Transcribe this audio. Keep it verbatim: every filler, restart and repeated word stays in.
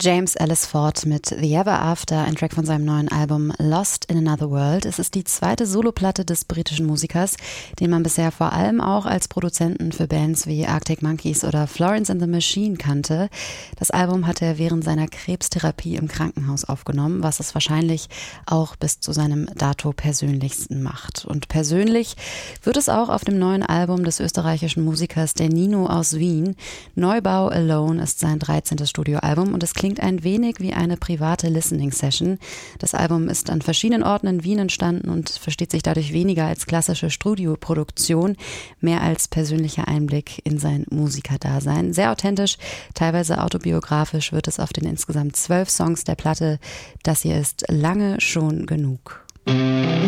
James Ellis Ford mit The Ever After, ein Track von seinem neuen Album Lost in Another World. Es ist die zweite Soloplatte des britischen Musikers, den man bisher vor allem auch als Produzenten für Bands wie Arctic Monkeys oder Florence and the Machine kannte. Das Album hat er während seiner Krebstherapie im Krankenhaus aufgenommen, was es wahrscheinlich auch bis zu seinem dato persönlichsten macht. Und persönlich wird es auch auf dem neuen Album des österreichischen Musikers der Nino aus Wien. Neubau Alone ist sein dreizehntes Studioalbum und es klingt ein wenig wie eine private Listening-Session. Das Album ist an verschiedenen Orten in Wien entstanden und versteht sich dadurch weniger als klassische Studioproduktion, mehr als persönlicher Einblick in sein Musikerdasein. Sehr authentisch, teilweise autobiografisch wird es auf den insgesamt zwölf Songs der Platte. Das hier ist Lange schon genug.